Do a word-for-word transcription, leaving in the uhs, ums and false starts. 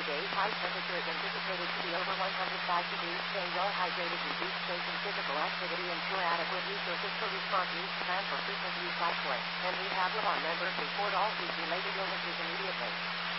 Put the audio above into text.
Today's high temperature is anticipated to be over one hundred five degrees. Stay well hydrated, reduce taking physical activity, ensure adequate use or physical response use, plan for frequent use by choice, and rehab with our members report all heat-related illnesses immediately.